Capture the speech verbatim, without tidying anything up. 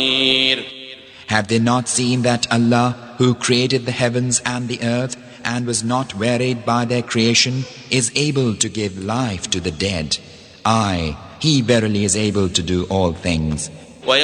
Have they not seen that Allah, who created the heavens and the earth and was not wearied by their creation, is able to give life to the dead? Aye, He verily is able to do all things.